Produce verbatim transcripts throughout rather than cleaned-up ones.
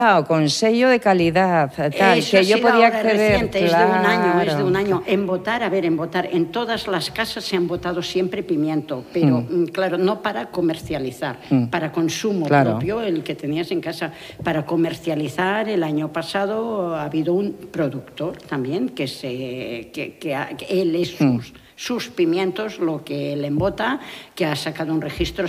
con sello de calidad, tal, Eso que yo podía acceder. Reciente, claro. Es de un año, es de un año. En votar, a ver, en votar, en todas las casas se han votado siempre pimiento, pero mm. claro, no para comercializar, mm. para consumo claro. propio, el que tenías en casa. Para comercializar, el año pasado ha habido un productor también que se, que, que, ha, que él es sus, mm. sus pimientos, lo que él embota, que ha sacado un registro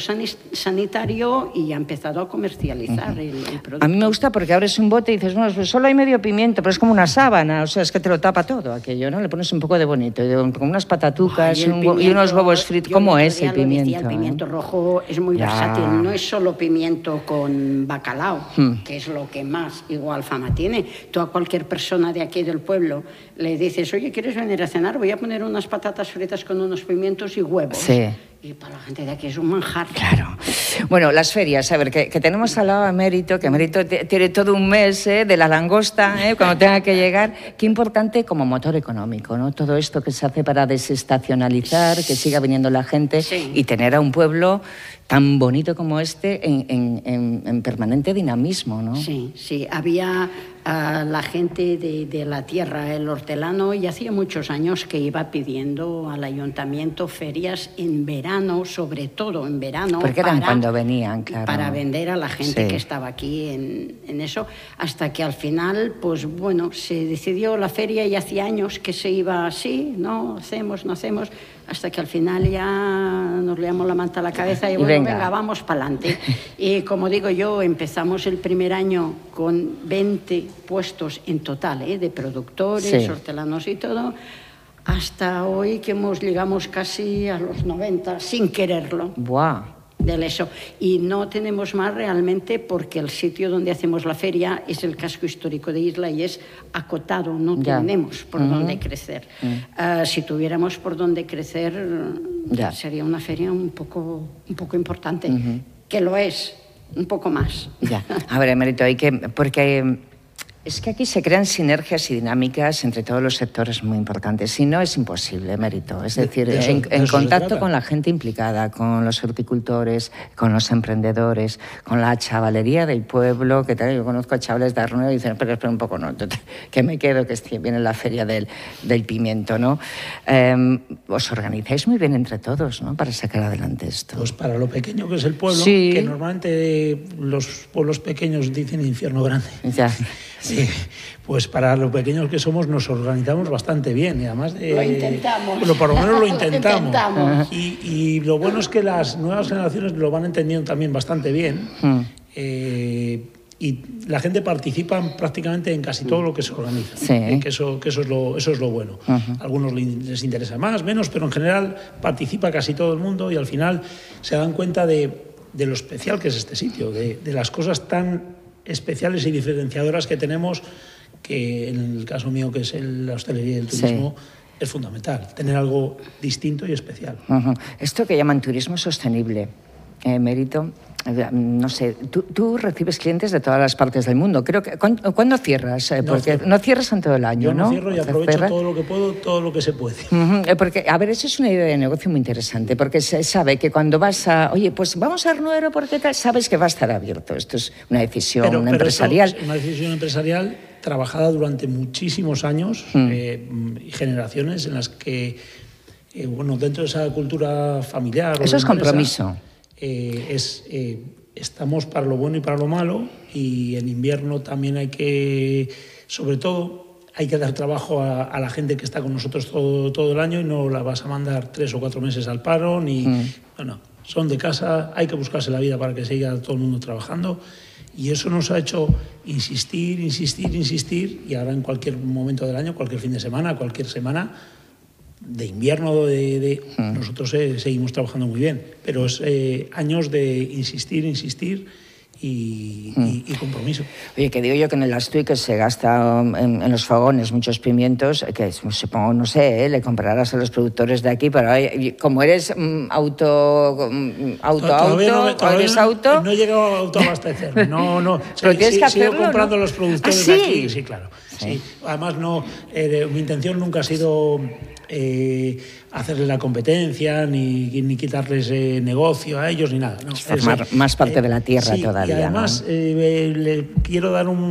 sanitario y ha empezado a comercializar uh-huh. el, el producto. A mí me gusta porque abres un bote y dices, bueno, pues solo hay medio pimiento, pero es como una sábana, o sea, es que te lo tapa todo aquello, ¿no? Le pones un poco de bonito, con unas patatucas Ay, y, un, pimiento, y unos huevos fritos. ¿Cómo es el pimiento? Decía, el pimiento ¿eh? rojo es muy ya. versátil, no es solo pimiento con bacalao, hmm. que es lo que más igual fama tiene. Tú a cualquier persona de aquí del pueblo le dices, oye, ¿quieres venir a cenar? Voy a poner unas patatas fritas con unos pimientos y huevos. Sí. Y para la gente de aquí es un manjar. Claro. Bueno, las ferias, a ver, que, que tenemos al lado a Mérito, que Mérito tiene todo un mes ¿eh? de la langosta, ¿eh? cuando tenga que llegar. Qué importante como motor económico, ¿no? Todo esto que se hace para desestacionalizar, que siga viniendo la gente sí. y tener a un pueblo tan bonito como este en, en, en, en permanente dinamismo, ¿no? Sí, sí. Había a la gente de, de la tierra, el hortelano, y hacía muchos años que iba pidiendo al ayuntamiento ferias en verano, sobre todo en verano. Porque eran para, cuando venían, claro. Para vender a la gente sí. que estaba aquí en, en eso, hasta que al final, pues bueno, se decidió la feria y hacía años que se iba así, no hacemos, no hacemos, hasta que al final ya nos leamos la manta a la cabeza y, y bueno, venga, venga vamos para adelante. Y como digo yo, empezamos el primer año con veinte puestos en total, ¿eh? de productores, sí. hortelanos y todo, hasta hoy que hemos llegamos casi a los noventa sin quererlo. ¡Buah! Del eso. Y no tenemos más realmente porque el sitio donde hacemos la feria es el casco histórico de Isla y es acotado, no ya. tenemos por uh-huh. dónde crecer. Uh-huh. Uh, si tuviéramos por dónde crecer, ya. sería una feria un poco, un poco importante, uh-huh. que lo es, un poco más. Ya. A ver, Emérito, hay que... porque... Es que aquí se crean sinergias y dinámicas entre todos los sectores muy importantes. Si no, es imposible, Mérito. Es decir, de, de eso, en, en contacto con la gente implicada, con los horticultores, con los emprendedores, con la chavalería del pueblo, que tal, yo conozco a chavales de Arneo y dicen, pero espera un poco, no, que me quedo, que viene la feria del, del pimiento, ¿no? Eh, os organizáis muy bien entre todos, ¿no?, para sacar adelante esto. Pues para lo pequeño que es el pueblo, sí. que normalmente los pueblos pequeños dicen infierno grande. Ya. Sí, pues para los pequeños que somos nos organizamos bastante bien y además de, lo intentamos. Bueno, por lo menos lo intentamos. lo intentamos. Y, y lo bueno es que las nuevas generaciones lo van entendiendo también bastante bien mm. eh, y la gente participa prácticamente en casi todo lo que se organiza. Sí. Eh, que eso, que eso, es lo, eso es lo bueno. Uh-huh. A algunos les interesa más, menos, pero en general participa casi todo el mundo y al final se dan cuenta de, de lo especial que es este sitio, de, de las cosas tan especiales y diferenciadoras que tenemos, que en el caso mío, que es el, la hostelería y el turismo, sí. es fundamental, tener algo distinto y especial. Uh-huh. Esto que llaman turismo sostenible, eh, Mérito, no sé, tú, tú recibes clientes de todas las partes del mundo. Creo que ¿cuándo, ¿cuándo cierras? Eh, porque no, no cierras en todo el año, yo no, ¿no? cierro y aprovecho todo lo que puedo, todo lo que se puede. Uh-huh. Porque, a ver, eso es una idea de negocio muy interesante, porque se sabe que cuando vas a, oye, pues vamos a Arnuero porque tal, sabes que va a estar abierto. Esto es una decisión pero, pero empresarial. Es una decisión empresarial trabajada durante muchísimos años mm. eh, y generaciones en las que, eh, bueno, dentro de esa cultura familiar. Eso es compromiso. Eh, es, eh, estamos para lo bueno y para lo malo, y en invierno también hay que, sobre todo, hay que dar trabajo a, a la gente que está con nosotros todo, todo el año y no la vas a mandar tres o cuatro meses al paro, ni, mm. bueno, son de casa, hay que buscarse la vida para que siga todo el mundo trabajando, y eso nos ha hecho insistir, insistir, insistir, y ahora en cualquier momento del año, cualquier fin de semana, cualquier semana, de invierno, de, de mm. nosotros eh, seguimos trabajando muy bien, pero es eh, años de insistir, insistir y, mm. y, y compromiso. Oye, que digo yo que en el Astuy que se gasta en, en los fogones muchos pimientos, que supongo, no sé, ¿eh? le comprarás a los productores de aquí, pero como eres mm, auto, mm, auto, todavía auto, no, todavía eres no, auto... No he llegado a autoabastecer, no, no. Pero sí, tienes sí, que sigo hacerlo, comprando ¿no? los productores ¿Ah, sí? de aquí, sí, claro. Sí. Sí. Además, no, eh, mi intención nunca ha sido eh, hacerle la competencia, ni, ni quitarles eh, negocio a ellos, ni nada. No, formar es, más parte eh, de la tierra sí, todavía. Y además, ¿no? eh, le quiero dar un